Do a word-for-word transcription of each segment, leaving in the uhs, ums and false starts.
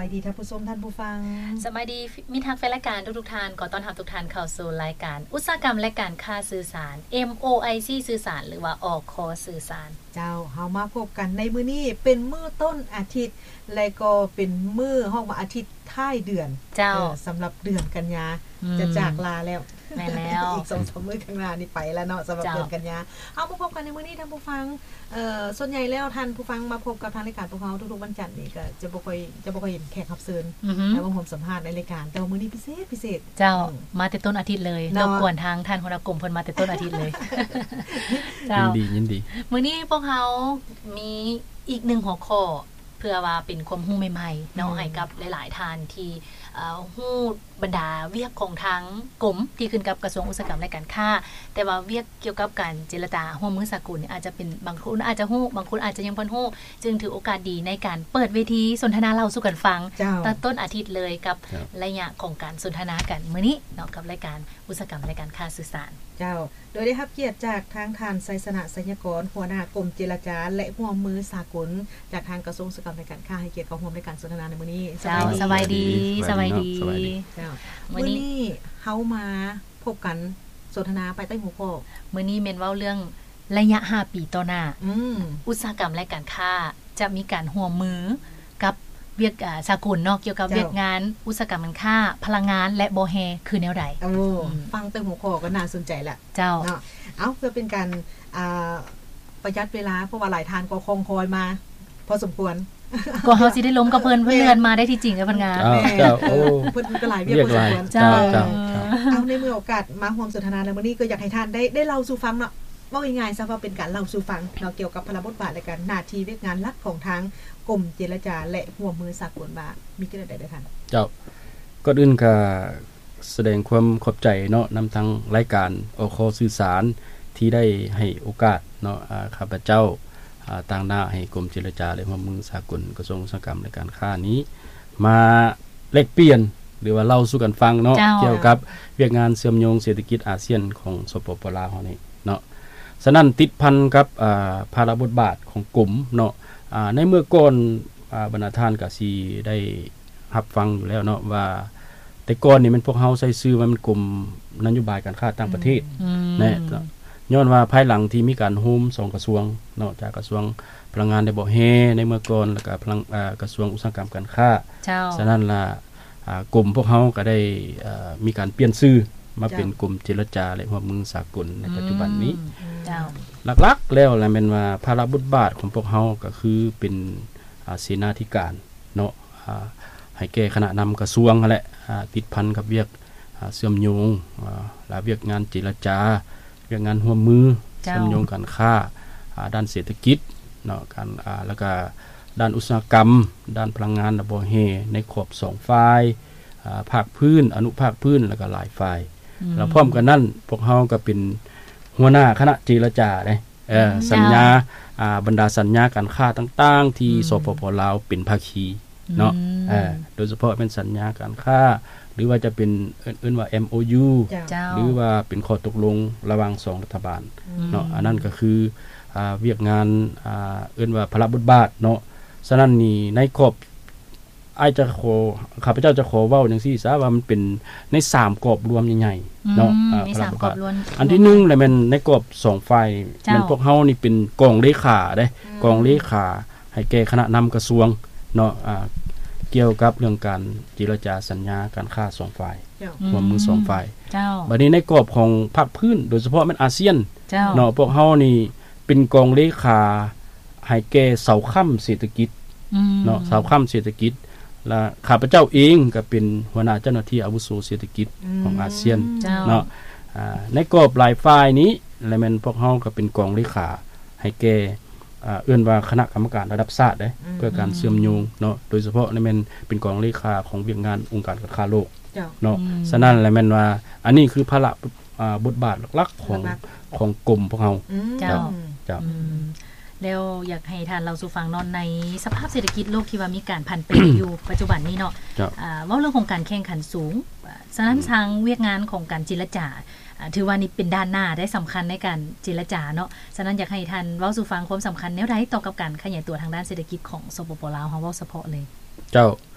ดีท่านผู้ชมท่านผู้ฟังสบายดีมีทางแฟนรายการทุกๆท่านขอต้อนรับทุกท่านเข้าสู่รายการอุตสาหกรรมและการค้าสื่อสาร เอ็ม โอ ไอ ซี สื่อสารหรือว่าออกคอสื่อสารเจ้าเฮามาพบกันในมื้อนี้เป็นมื้อต้นอาทิตย์และก็เป็นมื้อห้องมาอาทิตย์ท้ายเดือนเจ้าสำหรับเดือนกันยาจะจากลาแล้วแม่แล้วอีก สองสาม มื้อข้างหน้านี่ไปแล้วเนาะสำหรับเดือนกันยาเอามาพบกันในมื้อนี้ท่านผู้ฟังเอ่อส่วนใหญ่แล้วท่านผู้ฟังมาพบกับทางรายการพวกเราทุกๆวันจันทร์นี่ก็จะบ่ค่อยจะบ่ค่อยเห็นแขกรับเชิญแล้วผมสัมภาษณ์ในรายการแต่มื้อนี้พิเศษพิเศษเจ้ามาแต่ต้นอาทิตย์เลยรบกวนทางท่านหัวหน้ากลุ่มเพิ่นมาแต่ต้นอาทิตย์เลยเจ้ายินดียินดีมื้อนี้พวกเรามีอีกหนึ่งหัวข้อเพื่อว่าเป็นความรู้ใหม่ๆเนาะให้กับหลายๆท่านที่เอ่อฮู้บรรดาเวียกของทางกรมที่ขึ้นกับกระทรวงอุตสาหกรรมและการค้าแต่ว่าเวียกเกี่ยวกับการเจรจาร่วมมือสากลอาจจะเป็นบางคนอาจจะฮู้บางคนอาจจะยังบ่ฮู้จึงถือโอกาสดีในการเปิดเวทีสนทนาเล่าสู่กันฟังตั้งต้นอาทิตย์เลยกับระยะของการสนทนากันมื้อนี้เนาะกับรายการอุตสาหกรรมและการค้าสื่อสารเจ้าโดยได้รับเกียรติจากทางท่านไสสนะสัญญกรหัวหน้ากรมเจรจาและร่วมมือสากลจากทางกระทรวงอุตสาหกรรมและการค้าให้เกียรติเข้าร่วมในการสนทนาในมื้อนี้เจ้าสบายดีสบายดีเจ้ามื้อนี้เฮามาพบกันสนทนาไปใต้หัวข้อมื้อนี้แม่นเว้าเรื่องระยะห้าปีต่อหน้าอืมอุตสาหกรรมและการค้าจะมีการร่วมมือกับเวียกสากลเนาะเกี่ยวกับเวียกงานอุตสาหกรรมการค้าพลังงานและบ่แฮคือแนวใดโอ้ฟังแต่หัวข้อก็น่าสนใจแหละเจ้าเนาะเอ้าเพื่อเป็นการอ่าประหยัดเวลาเพราะว่าหลายทานก็คงคอยมาพอสมควรก็เฮาสิได้ล้มกับเพิ่นเพิ่นเลื่อนมาได้ที่จริงกับเพิ่นงานเจ้าโอ้เพิ่นก็หลายเวียกพอสมควรเจ้าเอาในเมื่อโอกาสมาร่วมสนทนาในมื้อนี้ก็อยากให้ท่านได้ได้เล่าสู่ฟังเนาะว่าง่ายๆซะว่าเป็นการเล่าสู่ฟังเนาะเกี่ยวกับพระบทบาทและการหน้าที่เวียกงานหลักของทางกรมเจรจาและร่วมมือสากลว่ามีจังได๋ได้ท่านเจ้าก่อนอื่นก็แสดงความขอบใจเนาะนำทางรายการอคสื่อสารที่ได้ให้โอกาสเนาะอ่าข้าพเจ้าอ่าต่างหน้าให้กรมเจรจาและร่วมมือสากลกระทรวงอุตสาหกรรมและการค้านี้มาแลกเปลี่ยนหรือว่าเล่าสู่กันฟังเนาะเกี่ยวกับเวียกงานเชื่อมโยงเศรษฐกิจอาเซียนของสปป.ลาวเฮานี่เนาะฉะนั้นติดพันกับอ่าภาระบทบาทของกรมเนาะอ่าในเมื่อก่อนอ่าบรรณาธิการก็สิได้รับฟังอยู่แล้วเนาะว่าแต่ก่อนนี่มันพวกเฮาใช้ชื่อว่ามันกรมนโยบายการค้าต่างประเทศแน่ย้อนว่าภายหลังที่มีการโฮมสองกระทรวงเนาะจากกระทรวงพลังงานได้บ่แฮในเมื่อก่อนแล้วก็พลังอ่ากระทรวงอุตสาหกรรมการค้าฉะนั้นล่ะอ่ากรมพวกเฮาก็ได้อ่ามีการเปลี่ยนชื่อมาเป็นกรมเจรจาและร่วมมือสากลในปัจจุบันนี้เจ้าหลักๆแล้วแหละแม่นว่าภาระบทบาทของพวกเฮาก็คือเป็นอ่าเสนาธิการเนาะอ่าให้แก้คณะนำกระทรวงนั่นแหละอ่าติดพันกับเวียกอ่าเชื่อมโยงอ่าและเวียกงานเจรจาเวียกงานร่วมมือเชื่อมโยงการค้าอ่าด้านเศรษฐกิจเนาะการอ่าแล้วก็ด้านอุตสาหกรรมด้านพลังงานและบ่แฮในขอบสองฝ่ายอ่าภาคพื้นอนุภาคพื้นแล้วก็หลายฝ่ายแล้วพร้อมกันนั้นพวกเฮาก็เป็นหัวหน้าคณะเจรจาเด้เอ่อสัญญาอ่าบรรดาสัญญาการค้าต่างๆที่สปป.ลาวเป็นภาคีเนาะเออโดยเฉพาะเป็นสัญญาการค้าหรือว่าจะเป็นเอิ้นว่า เอ็ม โอ ยู หรือว่าเป็นข้อตกลงระหว่างสองรัฐบาลเนาะอันนั้นก็คืออ่าเวียกงานอ่าเอิ้นว่าพระบทบาทเนาะฉะนั้นนี่ในขอบอ้ายจะขอข้าพเจ้าจะขอเว้าจังซี่ซะว่ามันเป็นในสามกรอบรวมใหญ่ๆเนาะอ่าพระบทบาทอันที่หนึ่งแล้วมันในกรอบสองฝ่ายมันพวกเฮานี่เป็นกองเลขาเด้กองเลขาให้แก่คณะนำกระทรวงเนาะอ่าเกี่ยวกับเรื่องการเจรจาสัญญาการค้าสองฝ่ายร่วมมือสองฝ่ายบัดนี้ในกรอบของภาคพื้นโดยเฉพาะมันอาเซียนเนาะพวกเฮานี่เป็นกองเลขาให้แก่เสาค้ำเศรษฐกิจเนาะเสาค้ำเศรษฐกิจและข้าพเจ้าเองก็เป็นหัวหน้าเจ้าหน้าที่อาวุโสเศรษฐกิจของอาเซียนเนาะอ่าในกรอบหลายฝ่ายนี้แล้วแม่นพวกเฮาก็เป็นกองเลขาให้แก่อ่าเอื้อนว่าคณะกรรมการระดับชาติเด้เพื่อการเชื่อมโยงเนาะโดยเฉพาะนี่แม่นเป็นกองเลขาของเวียกงานองค์การการค้าโลกเนาะฉะนั้นแล้วแม่นว่าอันนี้คือภาระอ่าบทบาทหลักๆของของกรมพวกเฮาเจ้าเจ้าแล้วอยากให้ท่านเราสู่ฟังนอนในสภาพเศรษฐกิจโลกที่ว่ามีการผันแปร อยู่ปัจจุบันนี้เนาะอ่าเว้าเรื่องของการแข่งขันสูงฉะนั้นทางเวียกงานของการเจรจาถือว่านี่เป็นด้านหน้าได้สำคัญในการเจรจาเนาะฉะนั้นอยากให้ท่านเว้าสู่ฟังความสำคัญแนวใดต่อกับการขยายตัวทางด้านเศรษฐกิจของสปป.ลาวเฮาเว้าเฉพาะเลยเจ้า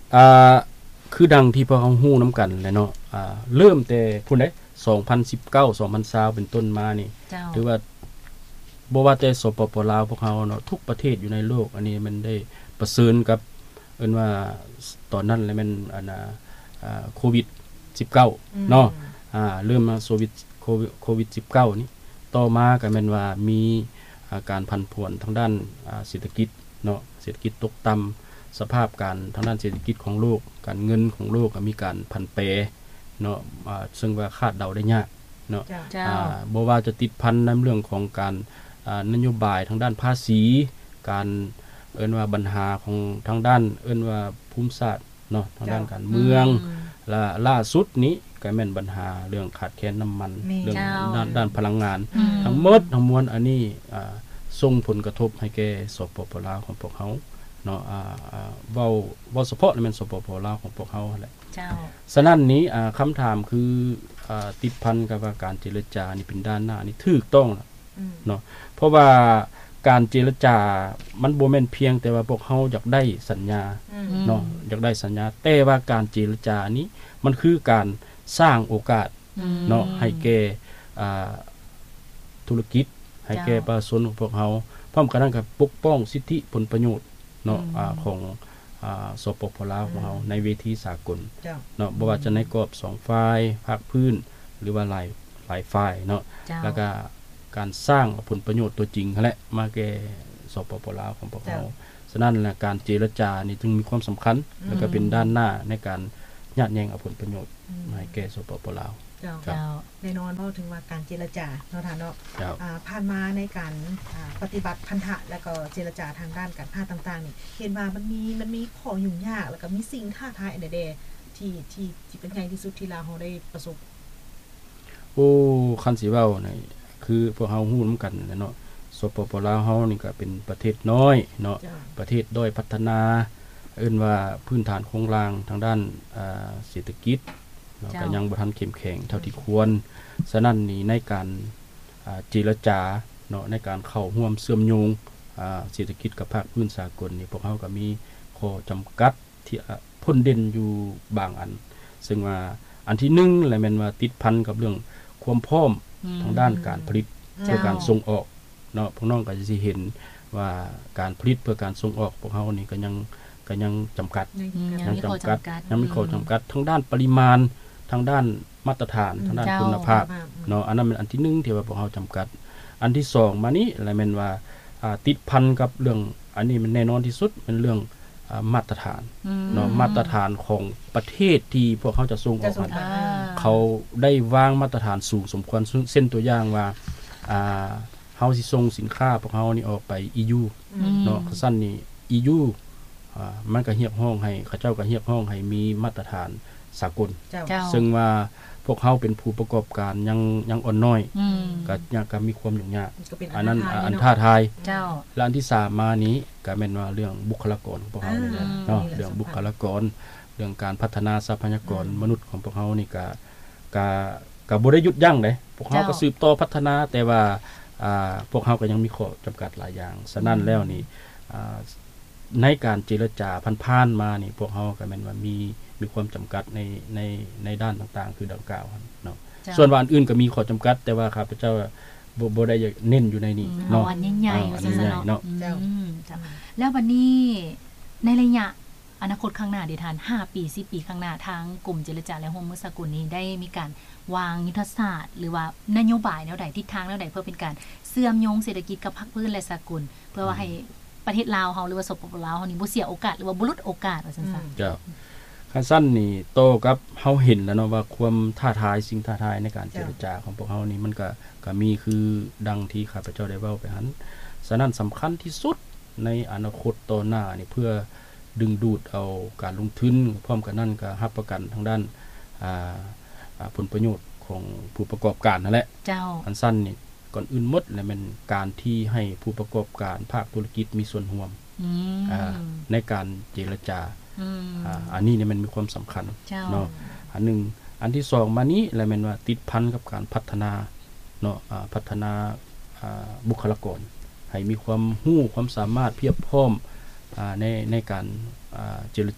อ่าคือดังที่พวกเฮาฮู้นํากันแหละเนาะอ่าเริ่มแต่พุ่นเด้สองพันสิบเก้า สองพันยี่สิบเป็นต้นมานี่ถือว่าบ่ว่าแต่สปปลาวพวกเฮาเนาะทุกประเทศอยู่ในโลกอันนี้มันได้ประเสริญกับเอิ้นว่าตอนนั้นแหละมันอันน่ะอ่าโควิดสิบเก้าเนาะอ่าเริ่มมาโควิดโควิดสิบเก้านี่ต่อมาก็แม่นว่ามีอาการผันผวนทางด้านอ่าเศรษฐกิจเนาะเศรษฐกิจตกต่ำสภาพการทางด้านเศรษฐกิจของโลกการเงินของโลกก็มีการผันแปรเนาะอ่าซึ่งว่าคาดเดาได้ยากเนาะอ่าบ่ว่าจะติดพันในเรื่องของการอ่านโยบายทางด้านภาษีการเอิ้นว่าปัญหาของทางด้านเอิ้นว่าภูมิศาสตร์เนาะทางด้านการเมืองและล่าสุดนี้ก็แม่นปัญหาเรื่องขาดแคลนน้ำมันเรื่องด้านด้านพลังงานทั้งหมดทั้งมวลอันนี้อ่าส่งผลกระทบให้แก่สปปลาวของพวกเฮาเนาะอ่าอ่าเว้าเว้าเฉพาะในแม่นสปปลาวของพวกเฮาแหละเจ้าฉะนั้นนี้อ่าคําถามคืออ่าติดพันกับว่าการเจรจานี่เป็นด้านหน้านี่ถูกต้องเนาะเพราะว่าการเจรจามันบ่แม่นเพียงแต่ว่าพวกเฮาอยากได้สัญญาเนาะอยากได้สัญญาแต่ว่าการเจรจานี้มันคือการสร้างโอกาสเนาะให้แก่อ่าธุรกิจให้แก่ประชาชนของพวกเฮาพร้อมกันนั้นก็ปกป้องสิทธิผลประโยชน์เนาะอ่าของอ่าสปปลาวของเฮาในเวทีสากลเนาะบ่ว่าจะในกรอบสองฝ่ายภาคพื้นหรือว่าหลายหลายฝ่ายเนาะแล้วก็การสร้างผลประโยชน์ตัวจริงนั่นแหละมาแก่สปปลาวของพวกเฮาฉะนั้นแหละการเจรจานี่จึงมีความสำคัญแล้วก็เป็นด้านหน้าในการญาติแยงเอาผลประโยชน์ให้แก่สปปลาวเจ้าเจ้าแน่นอนเพราะถึงว่าการเจรจาเนาะท่านเนาะอ่าผ่านมาในการอ่าปฏิบัติพันธะแล้วก็เจรจาทางด้านการค้าต่างๆนี่เห็นว่ามันมีมันมีข้อยุ่งยากแล้วก็มีสิ่งท้าทายอันใดๆที่ที่ที่เป็นใหญ่ที่สุดที่ลาวเฮาได้ประสบโอ้คันสิเว้านี่คือพวกเฮาฮู้นํากันแหละเนาะสปปลาวเฮานี่ก็เป็นประเทศน้อยเนาะประเทศด้อยพัฒนาเอิ้นว่าพื้นฐานโครงสร้างทางด้านอ่าเศรษฐกิจเนาะก็ยังบ่ทันเข้มแข็งเท่าที่ควรฉะนั้นนี่ในการอ่าเจรจาเนาะในการเข้าร่วมเชื่อมโยงอ่าเศรษฐกิจกับภาคพื้นสากลนี่พวกเฮาก็มีข้อจำกัดที่พ้นเด่นอยู่บางอันซึ่งว่าอันที่หนึ่งแหละแม่นว่าติดพันกับเรื่องความพร้อมทางด้านการผลิตเพื่อการส่งออกเนาะพวกน้องก็สิเห็นว่าการผลิตเพื่อการส่งออกพวกเฮานี่ก็ยังก็ยังจำกัดยังจำกัดยังมีข้อจำกัดทั้งด้านปริมาณทางด้านมาตรฐานทางด้านคุณภาพเนาะอันนั้นเป็นอันที่หนึ่งที่ว่าพวกเฮาจำกัดอันที่สองมานี้แหละแม่นว่าอ่าติดพันกับเรื่องอันนี้มันแน่นอนที่สุดเป็นเรื่องอ่ามาตรฐานเนาะมาตรฐานของประเทศที่พวกเขาจะส่งออกมาเขาได้วางมาตรฐานสูงสมควรเส้นตัวอย่างว่าอ่าเฮาสิส่งสินค้าพวกเฮานี่ออกไป อี ยู เนาะซั่นนี่ อี ยู อ่ามันก็เรียกร้องให้เขาเจ้าก็เรียกร้องให้มีมาตรฐานสากลซึ่งว่าพวกเฮาเป็นผู้ประกอบการยังยังอ่อนน้อยก็ยังก็มีความยุ่งยากอันนั้นอันท้าทายเจ้าและอันที่สามมานี้ก็แม่นว่าเรื่องบุคลากรของพวกเฮานี่แหละเนาะเรื่องบุคลากรเรื่องการพัฒนาทรัพยากรมนุษย์ของพวกเฮานี่ก็ก็ก็บ่ได้หยุดยั้งเด้พวกเฮาก็สืบต่อพัฒนาแต่ว่าอ่าพวกเฮาก็ยังมีข้อจำกัดหลายอย่างฉะนั้นแล้วนี่อ่าในการเจรจาผ่านๆมานี่พวกเฮาก็แม่นว่ามีมีความจำกัดในในในด้านต่างๆคือดังกล่าวเนาะส่วนว่าอันอื่นก็มีข้อจำกัดแต่ว่าข้าพเจ้าบ่บ่ได้เน้นอยู่ในนี้เนาะอันใหญ่ๆว่าซั่นเนาะเจ้าแล้วบัดนี้ในระยะอนาคตข้างหน้าดิท่านห้าปีสิบปีข้างหน้าทางกลุ่มเจรจาและร่วมมือสากลนี้ได้มีการวางยุทธศาสตร์หรือว่านโยบายแนวใดทิศทางแนวใดเพื่อเป็นการเชื่อมโยงเศรษฐกิจกับภาคพื้นและสากลเพื่อว่าให้ประเทศลาวเฮาหรือว่าสปปลาวเฮานี่บ่เสียโอกาสหรือว่าบ่หลุดโอกาสว่าซั่นซะเจ้าคันซั่นนี่โตกับเฮาเห็นแล้วเนาะว่าความท้าทายสิ่งท้าทายในการเจรจาของพวกเฮานี่มันก็ก็มีคือดังที่ข้าพเจ้าได้เว้าไปหั่นฉะนั้นสำคัญที่สุดในอนาคตต่อหน้านี่เพื่อดึงดูดเอาการลงทุนพร้อมกันนั้นก็รับประกันทางด้านอ่าอ่าผลประโยชน์ของผู้ประกอบการนั่นแหละเจ้าอันซั่นนี่ก่อนอื่นหมดแล้วมันการที่ให้ผู้ประกอบการภาคธุรกิจมีส่วนร่วมอืมอ่าในการเจรจาอืมอ่าอันนี้เนี่ยมันมีความสำคัญเนาะอันนึงอันที่สองมานี้แล้วแม่นว่าติดพันกับการพัฒนาเนาะอ่าพัฒนาอ่าบุคลากรให้มีความรู้ความสามารถเพียบพร้อมอ่าในในการอ่าเจรจา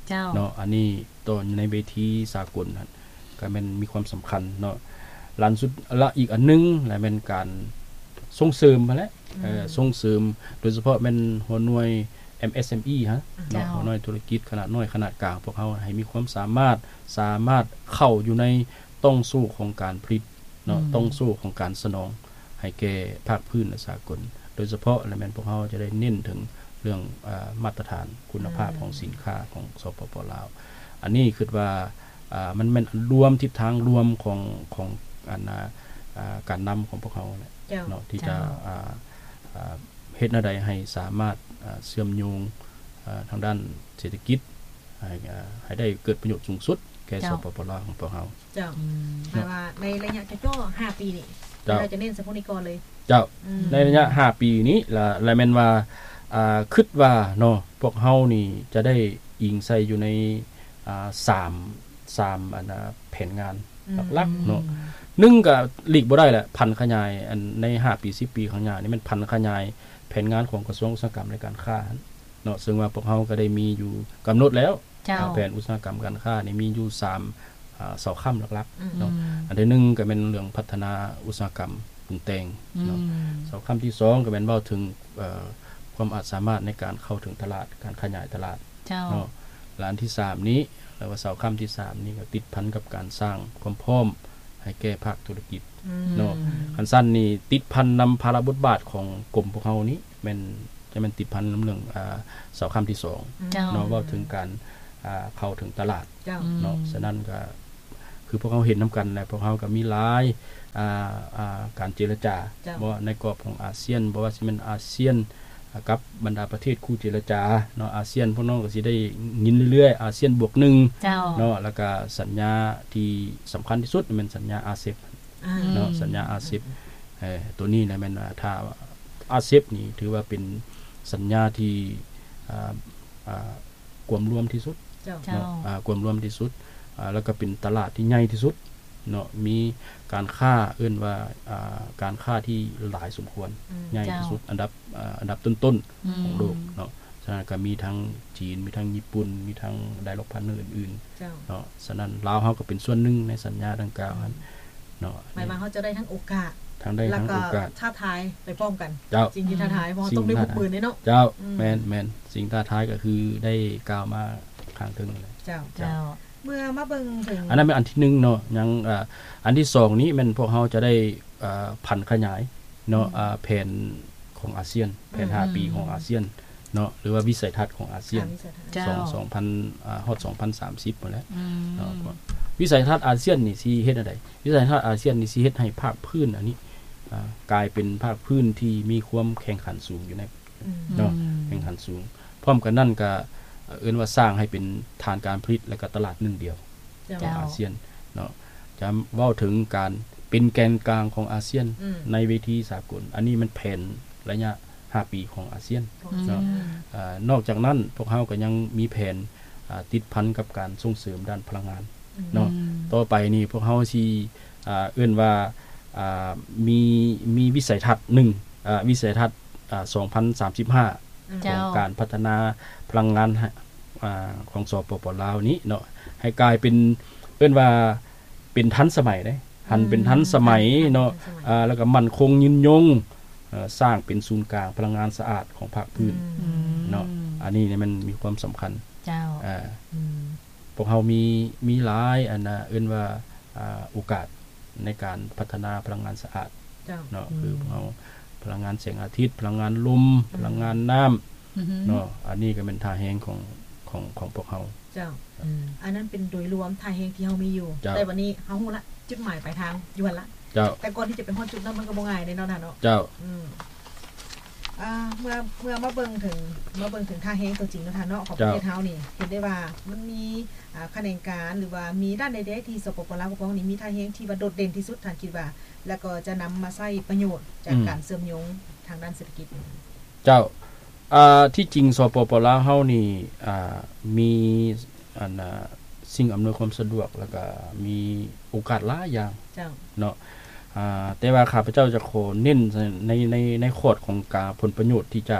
เจ้าเนาะอันนี้ตัวในเวทีสากลนั่นก็แม่นมีความสำคัญเนาะหลันสุดละอีกอันนึงและแม่นการส่งเสริมมาแล้วเอ่อส่งเสริมโดยเฉพาะแม่นหัวหน่วย เอ็ม เอส เอ็ม อี ฮะเนาะหัวหน่วยธุรกิจขนาดน้อยขนาดกลางพวกเฮาให้มีความสามารถสามารถเข้าอยู่ในต้องสู้ของการผลิตเนาะต้องสู้ของการสนองให้แก่ภาคพื้นและสากลโดยเฉพาะและแม่นพวกเฮาจะได้เน้นถึงเรื่องอ่ามาตรฐานคุณภาพของสินค้าของสปป.ลาวอันนี้คิดว่าอ่ามันแม่นรวมทิศทางรวมของของอันอ่าการนำของพวกเฮาเนาะที่จะอ่าอ่าเฮ็ดแนวใดให้สามารถอ่าเชื่อมโยงอ่าทางด้านเศรษฐกิจให้อ่าให้ได้เกิดประโยชน์สูงสุดแก่สปป.ลาวของพวกเฮาเจ้าหมายว่าในระยะจ่อห้าปีนี่เราจะเน้นเฉพาะนี้ก่อนเลยเจ้าในระยะห้าปีนี้ละและแม่นว่าอ่าคิดว่าเนาะพวกเฮานี่จะได้อิงใส่อยู่ในอ่าสาม สามอันน่ะแผนงานหลักๆเนาะหนึ่งก็หลีกบ่ได้แหละพันขยายอันในห้าปีสิบปีข้างหน้านี่มันพันขยายแผนงานของกระทรวงอุตสาหกรรมและการค้าเนาะซึ่งว่าพวกเฮาก็ได้มีอยู่กำหนดแล้วแผนอุตสาหกรรมการค้านี่มีอยู่สามอ่าเสาค้ำหลักๆเนาะอันที่หนึ่งก็เป็นเรื่องพัฒนาอุตสาหกรรมปรุงแต่งเนาะเสาค้ำที่สองก็เป็นเว้าถึงเอ่อความอาจสามารถในการเข้าถึงตลาดการขยายตลาดเนาะและอันที่สามนี้แล้วว่าเสาค้ำที่สามนี่ก็ติดพันกับการสร้างความพร้อมให้แก่ภาคธุรกิจเนาะคันสั้นนี่ติดพันนำภาระบทบาทของกรมพวกเฮานี้แม่นจะมันติดพันนำเรื่องอ่าเสาค้ำที่สองเนาะเว้าถึงการอ่าเข้าถึงตลาดเนาะฉะนั้นก็คือพวกเฮาเห็นนํากันแล้วพวกเฮาก็มีหลายอ่าอ่าการเจรจาบ่ในกรอบของอาเซียนบ่ว่าสิเป็นอาเซียนกับบรรดาประเทศคู่เจรจาเนาะอาเซียนพวกน้องก็สิได้ยินเรื่อยๆอาเซียนบวกหนึ่งเนาะแล้วก็สัญญาที่สำคัญที่สุดมันสัญญา อา เซ อี พี เนาะสัญญา อา เซ อี พี เอ่อตัวนี้นะแม่นถ้า อา เซ อี พี นี่ถือว่าเป็นสัญญาที่อ่าอ่ากวมรวมที่สุดเนาะอ่ากวมรวมที่สุดอ่าแล้วก็เป็นตลาดที่ใหญ่ที่สุดเนาะมีการค้าเอิ้นว่าอ่าการค้าที่หลายสมควรใหญ่ที่สุดอันดับอ่าอันดับต้นๆของโลกเนาะฉะนั้นก็มีทั้งจีนมีทั้งญี่ปุ่นมีทั้งไดโลกพาร์ทเนอร์อื่นๆเนาะฉะนั้นลาวเฮาก็เป็นส่วนหนึ่งในสัญญาดังกล่าวนั้นเนาะหมายว่าเฮาจะได้ทั้งโอกาสทั้งได้ทั้งโอกาสท้าทายไปพร้อมกันจริงที่ท้าทายเพราะต้องได้บุกปืนเนาะเจ้าแม่นๆสิ่งท้าทายก็คือได้กล่าวมาข้างถึงเลยเจ้าเจ้าเมื่อมาเบิ่งถึงอันนั้นเป็นอันที่หนึ่งเนาะยังอ่าอันที่สองนี้แม่นพวกเฮาจะได้อ่าพันขยายเนาะอ่าแผนของอาเซียนแผนห้าปีของอาเซียนเนาะหรือว่าวิสัยทัศน์ของอาเซียนสองพันอ่าฮอดสองพันสามสิบพุ่นแหละเนาะวิสัยทัศน์อาเซียนนี่สิเฮ็ดอันใดวิสัยทัศน์อาเซียนนี่สิเฮ็ดให้ภาคพื้นอันนี้อ่ากลายเป็นภาคพื้นที่มีความแข่งขันสูงอยู่ในเนาะแข่งขันสูงพร้อมกันนั้นก็เอิ้นว่าสร้างให้เป็นฐานการผลิตและก็ตลาดหนึ่งเดียวของอาเซียนเนาะจะเว้าถึงการเป็นแกนกลางของอาเซียนในเวทีสากลอันนี้มันแผนระยะห้าปีของอาเซียนเนาะอ่านอกจากนั้นพวกเฮาก็ยังมีแผนอ่าติดพันกับการส่งเสริมด้านพลังงานเนาะต่อไปนี่พวกเฮาสิอ่าเอิ้นว่าอ่ามีมีวิสัยทัศน์หนึ่งอ่าวิสัยทัศน์อ่าสองพันสามสิบห้าของการพัฒนาพลังงานอ่าของสปป.ลาวนี้เนาะให้กลายเป็นเอิ้นว่าเป็นทันสมัยเด้หันเป็นทันสมัยเนาะอ่าแล้วก็มั่นคงยืนยงเอ่อสร้างเป็นศูนย์กลางพลังงานสะอาดของภาคพื้นเนาะอันนี้เนี่ยมันมีความสำคัญเจ้าอ่าพวกเฮามีมีหลายอันน่ะเอิ้นว่าอ่าโอกาสในการพัฒนาพลังงานสะอาดเนาะคือพวกเฮาพลังงานแสงอาทิตย์พลังงานลมพลังงานน้ำเนาะอันนี้ก็เป็นท่าแฮงของของของพวกเฮาเจ้าอืมอันนั้นเป็นโดยรวมท่าแฮงที่เฮามีอยู่แต่วันนี้เฮาฮู้ละจุดหมายปลายทางอยู่หั่นละเจ้าแต่ก่อนที่จะไปฮอดจุดนั้นมันก็บ่ง่ายเด้เนาะเนาะเจ้าอืมอ่าเมื่อเมื่อมาเบิ่งถึงมาเบิ่งถึงท่าแฮงตัวจริงเนาะท่านเนาะของประเทศเฮานี่เห็นได้ว่ามันมีอ่าแขนงการหรือว่ามีด้านใดๆที่สปป.ลาวของนี้มีท่าแฮงที่ว่าโดดเด่นที่สุดท่านคิดว่าแล้วก็จะนํามาใช้ประโยชน์จากการเสริมโยงทางด้านเศรษฐกิจเจ้าอ่าที่จริงสปป.ลาวเฮานี่อ่ามีอันน่ะสิ่งอำนวยความสะดวกแล้วก็มีโอกาสหลายอย่างเจ้าเนาะอ่าแต่ว่าข้าพเจ้าจะขอเน้นในในในขอดของการผลประโยชน์ที่จาก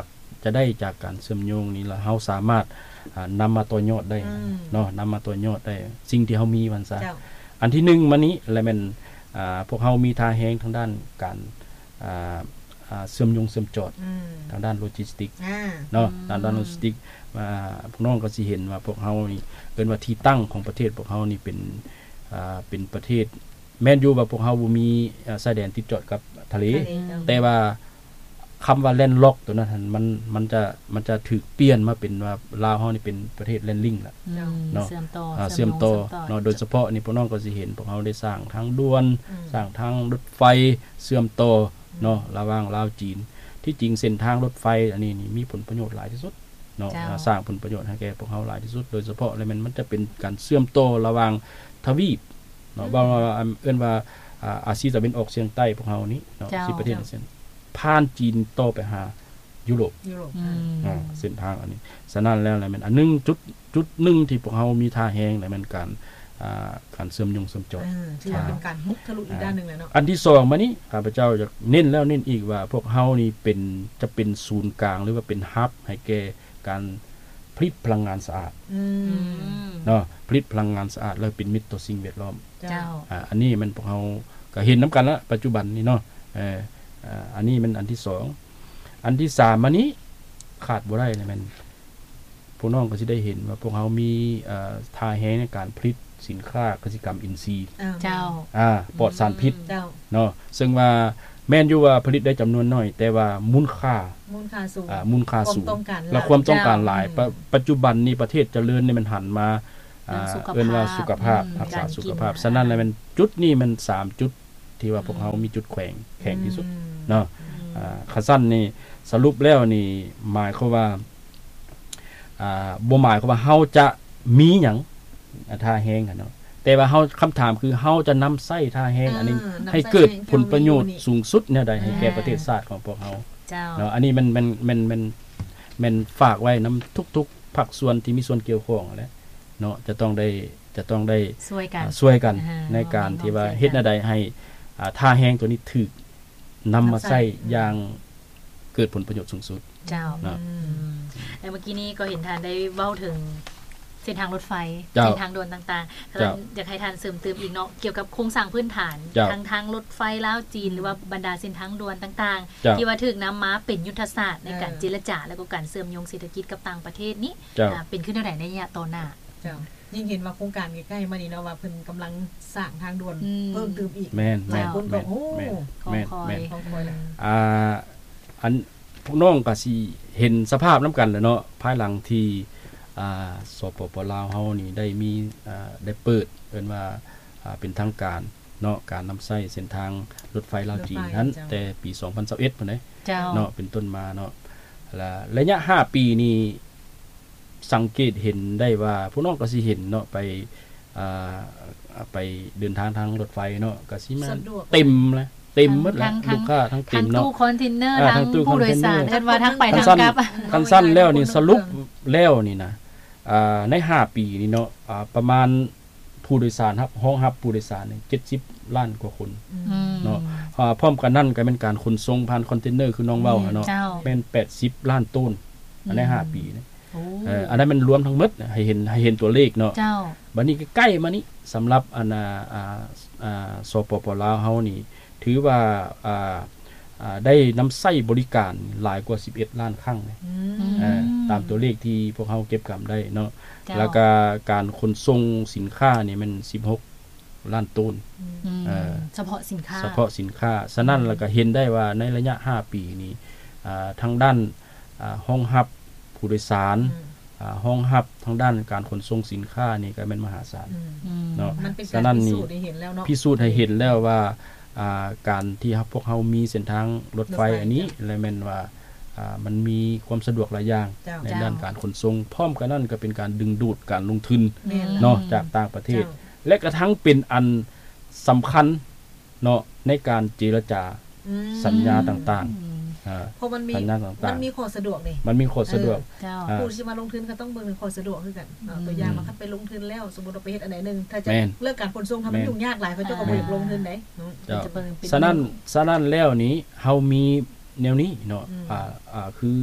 จะได้จากการเชื่อมโยงนี่ล่ะเฮาสามารถอ่านำมาต่อยอดได้เนาะนำมาต่อยอดได้สิ่งที่เฮามีมันซะอันที่หนึ่งมานี้แล้วแม่นอ่าพวกเฮามีท่าแฮงทางด้านการอ่าอ่าเชื่อมโยงเชื่อมจอดทางด้านโลจิสติกเนาะทางด้านโลจิสติกว่าพวกน้องก็สิเห็นว่าพวกเฮานี่เอิ้นว่าที่ตั้งของประเทศพวกเฮานี่เป็นอ่าเป็นประเทศแม่นอยู่ว่าพวกเฮาบ่มีชายแดนติดจอดกับทะเลแต่ว่าคำว่าแลนด์ล็อกตัวนั้นมันมันจะมันจะถูกเปลี่ยนมาเป็นว่าลาวเฮานี่เป็นประเทศแลนด์ลิงค์ล่ะเนาะเชื่อมต่อเชื่อมต่อเนาะโดยเฉพาะนี่พวกน้องก็สิเห็นพวกเฮาได้สร้างทางด่วนสร้างทางรถไฟเชื่อมต่อเนาะระหว่างลาวจีนที่จริงเส้นทางรถไฟอันนี้นี่มีผลประโยชน์หลายที่สุดเนาะสร้างผลประโยชน์ให้แก่พวกเฮาหลายที่สุดโดยเฉพาะเลยมันมันจะเป็นการเชื่อมต่อระหว่างทวีปเนาะว่าเอิ้นว่าอ่าอาซีตะวันออกเฉียงใต้พวกเฮานี้เนาะสิประเทศอาเซียนผ่านจีนต่อไปหายุโรปยุโรปอ่าเส้นทางอันนี้ฉะนั้นแล้วแหละมันอันนึงจุดจุดนึงที่พวกเฮามีท่าแฮงแล้วมันการอ่าการเชื่อมโยงเชื่อมจอดอ่าถือว่าเป็นการมุกทะลุอีกด้านนึงแล้วเนาะอันที่สองมานี้ข้าพเจ้าจะเน้นแล้วเน้นอีกว่าพวกเฮานี่เป็นจะเป็นศูนย์กลางหรือว่าเป็นฮับให้แก่การผลิตพลังงานสะอาดอืมเนาะผลิตพลังงานสะอาดแล้วเป็นมิตรต่อสิ่งแวดล้อมเจ้าอ่าอันนี้มันพวกเฮาก็เห็นนํากันแล้วปัจจุบันนี้เนาะเอ่ออ่าอันนี้มันอันที่สองอันที่สามมานี้ขาดบ่ได้เลยมันพวกน้องก็สิได้เห็นว่าพวกเฮามีเอ่อท่าแฮงในการผลิตสินค้ากสิกรรมอินทรีย์เจ้าอ่าปลอดสารพิษเจ้าเนาะซึ่งว่าแม่นอยู่ว่าผลิตได้จํานวนน้อยแต่ว่ามูลค่ามูลค่าสูงอ่ามูลค่าสูงและความต้องการหลายปัจจุบันนี้ประเทศเจริญนี่มันหันมาอ่าเอิ้นว่าสุขภาพรักษาสุขภาพฉะนั้นแล้วมันจุดนี้มันสามจุดที่ว่าพวกเฮามีจุดแข็งแข็งที่สุดเนาะอ่าคันซั่นนี่สรุปแล้วนี่หมายความว่าอ่าบ่หมายความว่าเฮาจะมีหยังท่าแฮงกันเนาะแต่ว่าเฮาคำถามคือเฮาจะนำใช้ท่าแฮงอันนี้ให้เกิดผลประโยชน์สูงสุดแนวใดให้แก่ประเทศชาติของพวกเฮาเจ้าเนาะอันนี้มันมันมันมันมันฝากไว้นําทุกๆภาคส่วนที่มีส่วนเกี่ยวข้องแหละเนาะจะต้องได้จะต้องได้ช่วยกันช่วยกันในการที่ว่าเฮ็ดแนวใดให้อ่าท่าแฮงตัวนี้ถูกนำมาใช้อย่างเกิดผลประโยชน์สูงสุดเจ้าเนาะแต่เมื่อกี้นี้ก็เห็นท่านได้เว้าถึงเส้นทางรถไฟเส้นทางด่วนต่างๆท่านอยากให้ท่านเสริมเติมอีกเนาะเกี่ยวกับโครงสร้างพื้นฐานทางทางรถไฟลาวจีนหรือว่าบรรดาเส้นทางด่วนต่างๆที่ว่าถูกนํามาเป็นยุทธศาสตร์ในการเจรจาและก็การเสริมโยงเศรษฐกิจกับต่างประเทศนี้เป็นขึ้นเท่าใดในระยะต่อหน้าเจ้ายิ่งเห็นว่าโครงการใกล้ๆมานี่เนาะว่าเพิ่นกําลังสร้างทางด่วนเพิ่มเติมอีกหลายคนก็โอ้แม่นๆอ่าอันพวกน้องก็สิเห็นสภาพนํากันแหละเนาะภายหลังที่อ่าสปป.ลาวเฮานี่ได้มีอ่าได้เปิดเอิ้นว่าอ่าเป็นทางการเนาะการนําใช้เส้นทางรถไฟลาวจีนนั้นแต่ปีสองพันยี่สิบเอ็ดพุ่นเด้เนาะเป็นต้นมาเนาะและระยะห้าปีนี้สังเกตเห็นได้ว่าพวกน้องก็สิเห็นเนาะไปอ่าไปเดินทางทางรถไฟเนาะก็สิมาเต็มแล้วเต็มหมดแล้วลูกค้าทั้งเต็มเนาะทั้งตู้คอนเทนเนอร์ทั้งผู้โดยสารเอิ้นว่าทั้งไปทั้งกลับคันสั้นแล้วนี่สรุปแล้วนี่นะอ่าในห้าปีนี่เนาะอ่าประมาณผู้โดยสารครับห้องรับผู้โดยสารนี่เจ็ดสิบล้านกว่าคนเนาะอ่าพร้อมกันนั้นก็เป็นการขนส่งผ่านคอนเทนเนอร์คือน้องเว้าเนาะเป็นแปดสิบล้านต้นในห้าปีนี่เอ่ออันนั้นมันรวมทั้งหมดให้เห็นให้เห็นตัวเลขเนาะเจ้าบัดนี้ใกล้ๆมานี้สำหรับอันน่ะอ่าอ่าสปป.ลาวเฮานี่ถือว่าอ่าอ่าได้นําใช้บริการหลายกว่าสิบเอ็ดล้านครั้งเลยเอ่อตามตัวเลขที่พวกเฮาเก็บกำได้เนาะแล้วก็การขนส่งสินค้านี่มันสิบหกล้านต้นเอ่อเฉพาะสินค้าเฉพาะสินค้าฉะนั้นแล้วก็เห็นได้ว่าในระยะห้าปีนี้อ่าทางด้านอ่าห้องรับผู้โดยสารอ่าห้องรับทางด้านการขนส่งสินค้านี่ก็แม่นมหาศาลเนาะมันเป็นการพิสูจน์ให้เห็นแล้วเนาะพิสูจน์ให้เห็นแล้วว่าอ่าการที่พวกเฮามีเส้นทางรถไฟอันนี้และแม่นว่าอ่ามันมีความสะดวกหลายอย่างในด้านการขนส่งพร้อมกันนั้นก็เป็นการดึงดูดการลงทุนเนาะจากต่างประเทศและกระทั่งเป็นอันสําคัญเนาะในการเจรจาสัญญาต่างๆอ่าเพราะมันมีมันมีข้อสะดวกนี่มันมีข้อสะดวกผู้ที่มาลงทุนก็ต้องเบิ่งข้อสะดวกคือกันตัวอย่างว่าถ้าไปลงทุนแล้วสมมุติว่าไปเฮ็ดอันใดนึงถ้าจะเรื่องการขนส่งถ้ามันยุ่งยากหลายเขาจะก็บ่อยากลงทุนได้จะเบิ่งเป็นฉะนั้นฉะนั้นแล้วนี้เฮามีแนวนี้เนาะอ่าอ่าคือ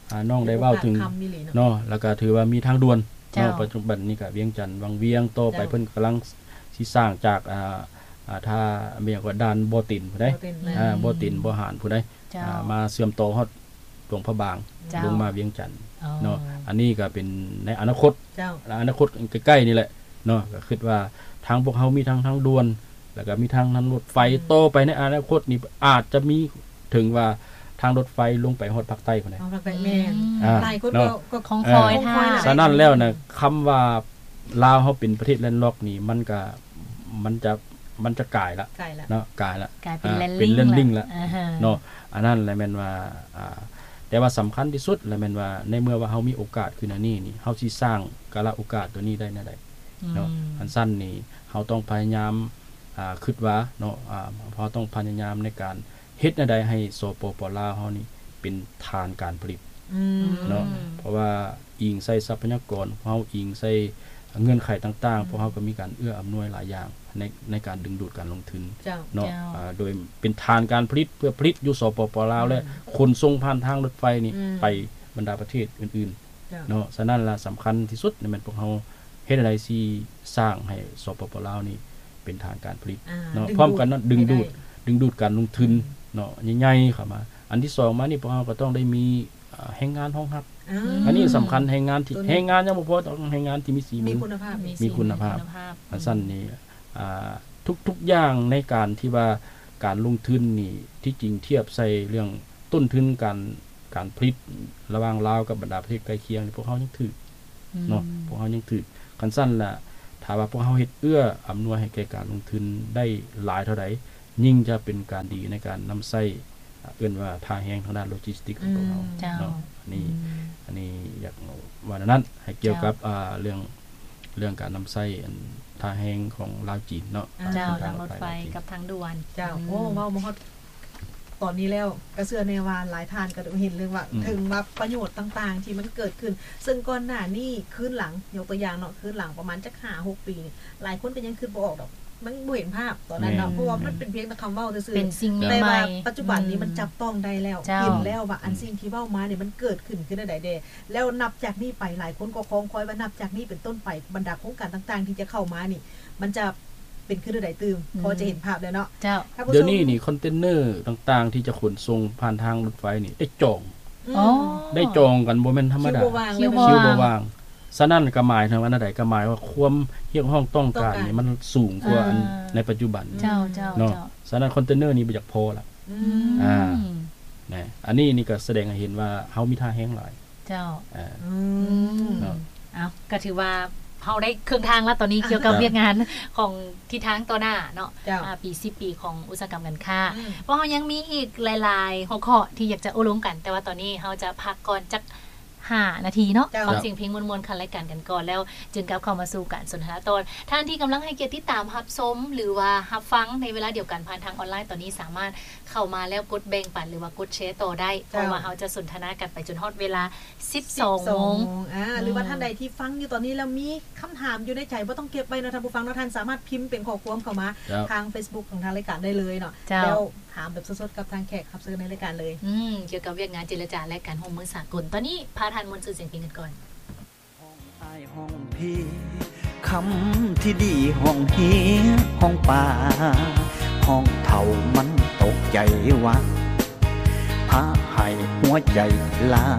อ่าน้องได้เว้าถึงเนาะแล้วก็ถือว่ามีทางด่วนเนาะปัจจุบันนี้ก็เวียงจันทน์วังเวียงต่อไปเพิ่นกำลังสิสร้างจากอ่าอ่าถ้าเมียกว่าด่านบ่อตินผู้ใดอ่าบ่อตินบ่อหานผู้ใดอ่ามาเชื่อมต่อฮอดหลวงพระบางลงมาเวียงจันทน์เนาะอันนี้ก็เป็นในอนาคตเจ้าอนาคตใกล้ๆนี่แหละเนาะก็คิดว่าทางพวกเฮามีทางทางด่วนแล้วก็มีทางทางรถไฟต่อไปในอนาคตนี่อาจจะมีถึงว่าทางรถไฟลงไปฮอดภาคใต้พุ่นน่ะทางภาคใต้แม่นหลายคนก็ของคอยท่าฉะนั้นแล้วน่ะคำว่าลาวเฮาเป็นประเทศแลนด์ล็อกนี่มันก็มันจะมันจะกลายละเนาะกลายละกลายเป็นแลนด์ลิงละเนาะอันนั้นแหละแม่นว่าอ่าแต่ว่าสำคัญที่สุดแหละแม่นว่าในเมื่อว่าเฮามีโอกาสขึ้นอันนี้นี่เฮาสิสร้างกาลโอกาสตัวนี้ได้แนวใดเนาะอันสั้นนี่เฮาต้องพยายามอ่าคิดว่าเนาะอ่าเฮาต้องพยายามในการเฮ็ดแนวใดให้สปป.ลาวเฮานี่เป็นฐานการผลิตเนาะเพราะว่าอิงใส่ทรัพยากรเฮาอิงใส่เงื่อนไขต่างๆพวกเฮาก็มีการเอื้ออำนวยหลายอย่างในในการดึงดูดการลงทุนเนาะอ่าโดยเป็นฐานการผลิตเพื่อผลิตอยู่สปป.ลาวและขนส่งผ่านทางรถไฟนี่ไปบรรดาประเทศอื่นๆเนาะฉะนั้นล่ะสำคัญที่สุดนี่มันพวกเฮาเฮ็ดอะไรสิสร้างให้สปป.ลาวนี่เป็นฐานการผลิตเนาะพร้อมกันนั้นดึงดูดดึงดูดการลงทุนเนาะใหญ่ๆเข้ามาอันที่สองมานี่พวกเฮาก็ต้องได้มีแรงงานรองรับอันนี้สำคัญแรงงานที่แรงงานยังบ่พอต้องแรงงานที่มีฝีมือมีคุณภาพมีคุณภาพอันสั้นนี่อ่าทุกๆอย่างในการที่ว่าการลงทุนนี่ที่จริงเทียบใส่เรื่องต้นทุนการการผลิตระหว่างลาวกับบรรดาประเทศใกล้เคียงพวกเฮายังถือเนาะพวกเฮายังถือคันสั้นล่ะถ้าว่าพวกเฮาเฮ็ดเอื้ออำนวยให้แก่การลงทุนได้หลายเท่าใดยิ่งจะเป็นการดีในการนำใช้เอิ้นว่าท่าแฮงทางด้านโลจิสติกของพวกเฮาเนาะอันนี้อันนี้อยากว่านั้นให้เกี่ยวกับอ่าเรื่องเรื่องการนำใช้อันท่าแฮงของลาวจีนเนาะเจ้าทางรถไฟกับทางด่วนเจ้าโอ้เว้ามาฮอดตอนนี้แล้วกระเสือในวานหลายท่านก็เห็นเรื่องว่าถึงว่าประโยชน์ต่างๆที่มันเกิดขึ้นซึ่งก่อนหน้านี้คืนหลังยกตัวอย่างเนาะคืนหลังประมาณจัก ห้าหก ปีหลายคนก็ยังคิดบ่ออกดอกมันบ่เห็นภาพตอนนั้นเนาะเพราะว่ามันเป็นเพียงแต่คำเว้าซื่อๆเป็นสิ่งใหม่ปัจจุบันนี้มันจับต้องได้แล้วเห็นแล้วว่าอันสิ่งที่เว้ามาเนี่ยมันเกิดขึ้นขึ้นได้ใดๆแล้วนับจากนี้ไปหลายคนก็คงคอยว่านับจากนี้เป็นต้นไปบรรดาโครงการต่างๆที่จะเข้ามานี่มันจะเป็นขึ้นได้ตื่มพอจะเห็นภาพแล้วเนาะเจ้าเดี๋ยวนี้นี่คอนเทนเนอร์ต่างๆที่จะขนส่งผ่านทางรถไฟนี่ได้จองอ๋อได้จองกันบ่แม่นธรรมดาคิวบ่วางฉะนั้นก็หมายถึงว่าอันใดก็หมายว่าความเรียกร้องต้องการนี่มันสูงกว่าอันในปัจจุบันเจ้าๆเนาะฉะนั้นคอนเทนเนอร์นี่บ่อยากพอละอ่านะอันนี้นี่ก็แสดงให้เห็นว่าเฮามีท่าแฮงหลายเจ้าอ่าอืมเนาะอ้าวก็ถือว่าเฮาได้ครึ่งทางแล้วตอนนี้เกี่ยวกับเวียกงานของที่ทางต่อหน้าเนาะอ่าปีสิบปีของอุตสาหกรรมการค้าเพราะเฮายังมีอีกหลายๆหัวข้อที่อยากจะโอ้ลงกันแต่ว่าตอนนี้เฮาจะพักก่อนจักห้านาทีเนาะฟังเสียงเพลงมวลๆคันรายการกันก่อนแล้วจึงกลับเข้ามาสู่การสนทนาตอนท่านที่กำลังให้เกียรติติดตามรับชมหรือว่ารับฟังในเวลาเดียวกันผ่านทางออนไลน์ตอนนี้สามารถเข้ามาแล้วกดแบ่งปันหรือว่ากดแชร์ต่อได้เพราะว่าเฮาจะสนทนากันไปจนฮอดเวลา สิบสองโมงอ่าหรือว่าท่านใดที่ฟังอยู่ตอนนี้แล้วมีคำถามอยู่ในใจบ่ต้องเก็บไว้นะท่านผู้ฟังเนาะท่านสามารถพิมพ์เป็นข้อความเข้ามาทาง Facebook ของทางรายการได้เลยเนาะแล้วถามแบบสดๆกับทางแขกรับเชิญในรายการเลยอืมเกี่ยวกับเวียกงานเจรจาและการร่วมมือสากลตอนนี้พาท่านมนต์สื่อเสียงเพลงกันก่อนห้องอ้ายห้องพี่คำที่ดีห้องเฮียห้องป่าห้องเฒ่ามันตกใจว่าพาให้หัวใจลา